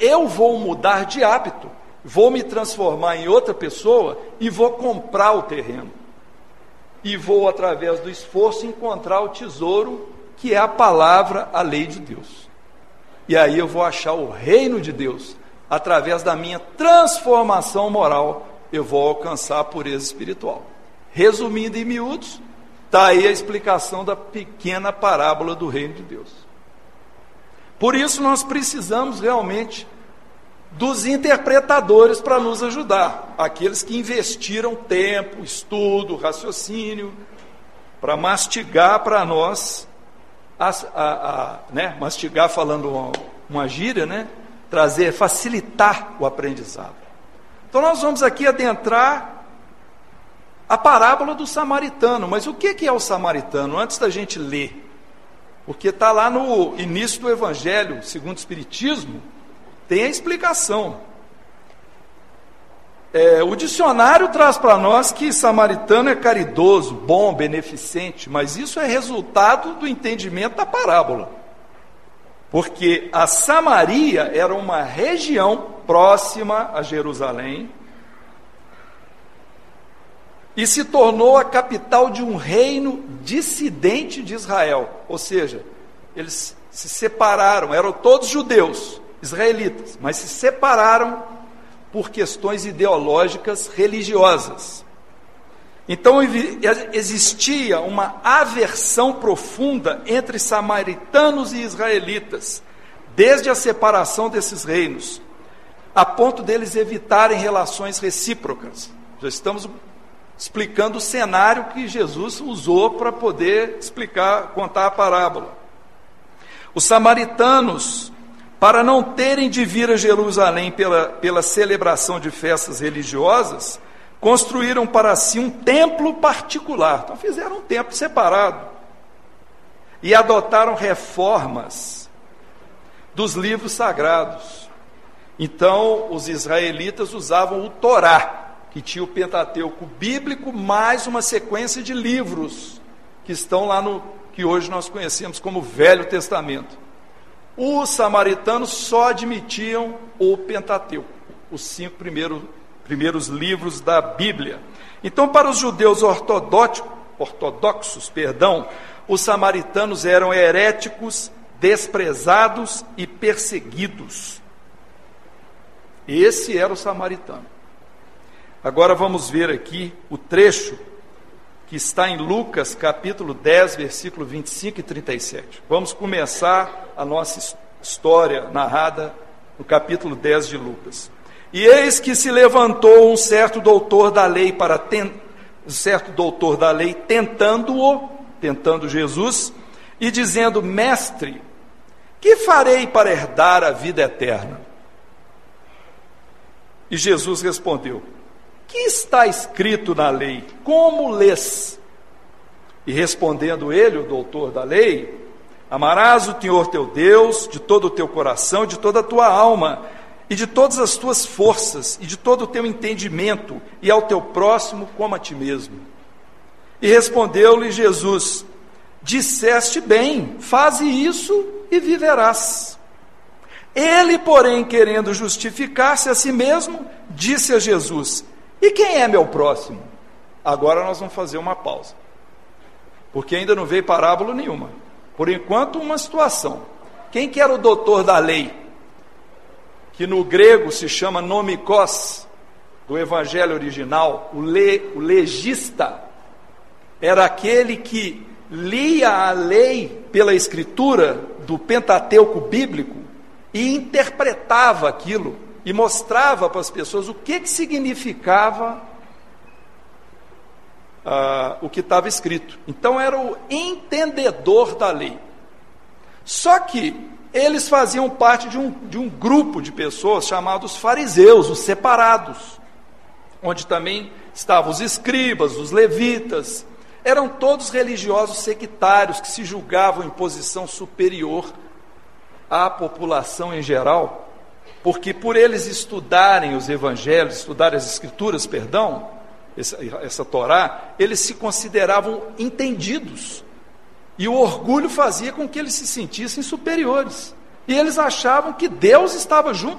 eu vou mudar de hábito, vou me transformar em outra pessoa e vou comprar o terreno. E vou, através do esforço, encontrar o tesouro, que é a palavra, a lei de Deus. E aí eu vou achar o reino de Deus. Através da minha transformação moral, eu vou alcançar a pureza espiritual. Resumindo em miúdos, está aí a explicação da pequena parábola do reino de Deus. Por isso nós precisamos realmente dos interpretadores para nos ajudar, aqueles que investiram tempo, estudo, raciocínio, para mastigar para nós, mastigar falando uma gíria, trazer, facilitar o aprendizado. Então nós vamos aqui adentrar a parábola do samaritano. Mas o que é o samaritano? Antes da gente ler, porque está lá no início do Evangelho, segundo o Espiritismo, tem a explicação. O dicionário traz para nós que samaritano é caridoso, bom, beneficente, mas isso é resultado do entendimento da parábola. Porque a Samaria era uma região próxima a Jerusalém e se tornou a capital de um reino dissidente de Israel. Ou seja, eles se separaram, eram todos judeus, israelitas, mas se separaram por questões ideológicas religiosas. Então existia uma aversão profunda entre samaritanos e israelitas, desde a separação desses reinos, a ponto deles evitarem relações recíprocas. Já estamos explicando o cenário que Jesus usou para poder contar a parábola. Os samaritanos, para não terem de vir a Jerusalém pela celebração de festas religiosas, construíram para si um templo particular. Então fizeram um templo separado e adotaram reformas dos livros sagrados. Então os israelitas usavam o Torá, que tinha o Pentateuco bíblico, mais uma sequência de livros que estão lá no que hoje nós conhecemos como Velho Testamento. Os samaritanos só admitiam o Pentateuco, os 5 primeiros livros da Bíblia. Então, para os judeus ortodoxos, os samaritanos eram heréticos, desprezados e perseguidos. Esse era o samaritano. Agora vamos ver aqui o trecho que está em Lucas, capítulo 10, versículo 25 e 37. Vamos começar a nossa história narrada no capítulo 10 de Lucas. E eis que se levantou um certo doutor da lei tentando Jesus, e dizendo: Mestre, que farei para herdar a vida eterna? E Jesus respondeu: que está escrito na lei? Como lês? E respondendo ele, o doutor da lei: amarás o Senhor teu Deus de todo o teu coração, de toda a tua alma, e de todas as tuas forças, e de todo o teu entendimento, e ao teu próximo como a ti mesmo. E respondeu-lhe Jesus: disseste bem, faze isso e viverás. Ele, porém, querendo justificar-se a si mesmo, disse a Jesus: e quem é meu próximo? Agora nós vamos fazer uma pausa, porque ainda não veio parábola nenhuma. Por enquanto, uma situação. Quem que era o doutor da lei? Que no grego se chama nomikos, do evangelho original, o legista. Era aquele que lia a lei pela escritura do Pentateuco bíblico e interpretava aquilo e mostrava para as pessoas o que significava o que estava escrito. Então era o entendedor da lei. Só que eles faziam parte de um grupo de pessoas chamados fariseus, os separados, onde também estavam os escribas, os levitas. Eram todos religiosos sectários que se julgavam em posição superior à população em geral, porque por eles estudarem os evangelhos, estudarem as escrituras, essa Torá, eles se consideravam entendidos, e o orgulho fazia com que eles se sentissem superiores, e eles achavam que Deus estava junto